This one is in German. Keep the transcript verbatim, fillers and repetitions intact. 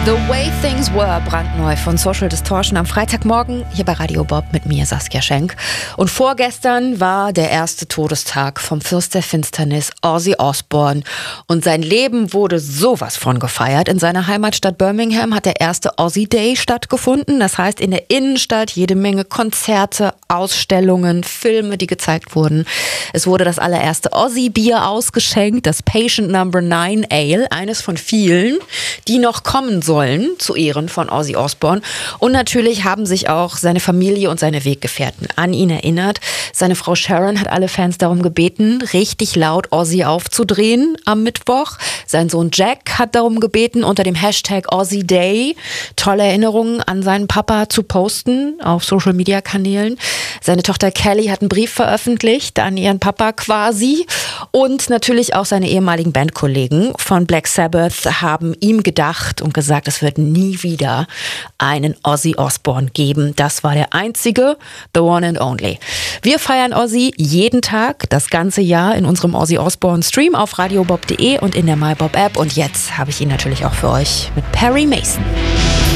The Way Things Were, brandneu von Social Distortion am Freitagmorgen hier bei Radio Bob mit mir, Saskia Schenk. Und vorgestern war der erste Todestag vom Fürst der Finsternis, Ozzy Osbourne. Und sein Leben wurde sowas von gefeiert. In seiner Heimatstadt Birmingham hat der erste Ozzy Day stattgefunden. Das heißt, in der Innenstadt jede Menge Konzerte, Ausstellungen, Filme, die gezeigt wurden. Es wurde das allererste Ozzy-Bier ausgeschenkt, das Patient Number Nine Ale, eines von vielen, die noch kommen sollen zu Ehren von Ozzy Osbourne. Und natürlich haben sich auch seine Familie und seine Weggefährten an ihn erinnert. Seine Frau Sharon hat alle Fans darum gebeten, richtig laut Ozzy aufzudrehen am Mittwoch. Sein Sohn Jack hat darum gebeten, unter dem Hashtag Ozzy Day tolle Erinnerungen an seinen Papa zu posten auf Social-Media-Kanälen. Seine Tochter Kelly hat einen Brief veröffentlicht an ihren Papa quasi. Und natürlich auch seine ehemaligen Bandkollegen von Black Sabbath haben ihm gedacht und gesagt, es wird nie wieder einen Ozzy Osbourne geben. Das war der einzige, the one and only. Wir feiern Ozzy jeden Tag, das ganze Jahr in unserem Ozzy Osbourne Stream auf radiobob punkt de und in der MyBob App. Und jetzt habe ich ihn natürlich auch für euch mit Perry Mason.